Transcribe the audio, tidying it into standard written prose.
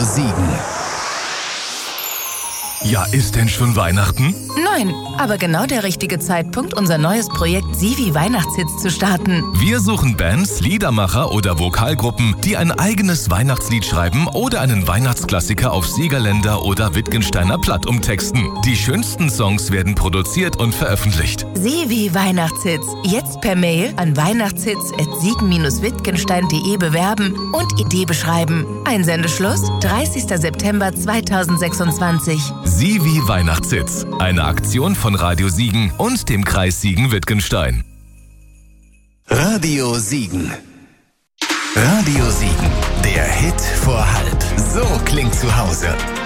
Siegen. Ja, ist denn schon Weihnachten? Nein, aber genau der richtige Zeitpunkt, unser neues Projekt Sivi Weihnachtshits zu starten. Wir suchen Bands, Liedermacher oder Vokalgruppen, die ein eigenes Weihnachtslied schreiben oder einen Weihnachtsklassiker auf Siegerländer oder Wittgensteiner Platt umtexten. Die schönsten Songs werden produziert und veröffentlicht. Sivi Weihnachtshits. Jetzt per Mail an weihnachtshits@siegen-wittgenstein.de bewerben und Idee beschreiben. Einsendeschluss 30. September 2026. Sivi Weihnachtshits. Eine Aktion von Radio Siegen und dem Kreis Siegen-Wittgenstein. Radio Siegen. Radio Siegen. Der Hit vor halb. So klingt zu Hause.